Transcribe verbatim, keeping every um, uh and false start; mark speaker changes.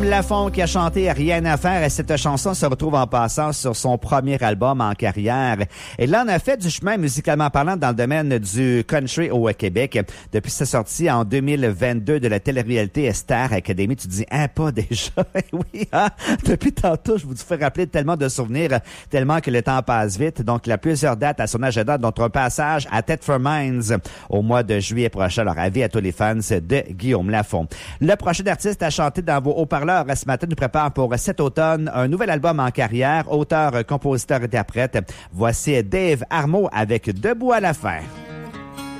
Speaker 1: Lafont qui a chanté Rien à faire et cette chanson se retrouve en passant sur son premier album en carrière. Et là, on a fait du chemin musicalement parlant dans le domaine du country au Québec. Depuis sa sortie en deux mille vingt-deux de la télé-réalité Star Academy, tu te dis, hein, pas déjà? Oui, hein? Depuis tantôt, je vous fais rappeler tellement de souvenirs, tellement que le temps passe vite. Donc, il y a plusieurs dates à son agenda, dont un passage à Thetford Mines au mois de juillet prochain. Alors, avis à tous les fans de Guillaume Lafont. Le prochain artiste à chanter dans vos haut-parleurs ce matin nous prépare pour cet automne un nouvel album en carrière, auteur, compositeur, interprète. Voici Dave Armeau avec Debout à la fin.